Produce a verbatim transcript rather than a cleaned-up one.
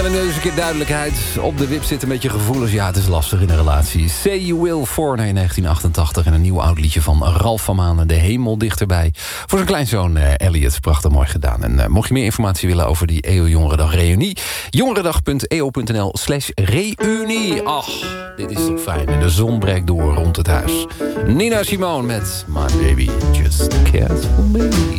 En dus een keer duidelijkheid. Op de wip zitten met je gevoelens. Ja, het is lastig in een relatie. Say You Will, Foreigner in negentien achtentachtig. En een nieuw oud liedje van Ralf van Manen. De hemel dichterbij. Voor zijn kleinzoon uh, Elliot. Prachtig mooi gedaan. En uh, mocht je meer informatie willen over die E O Jongerendag reunie. jongerendag.eo.nl slash reunie. Ach, dit is toch fijn. En de zon breekt door rond het huis. Nina Simone met My Baby Just Cares For Me.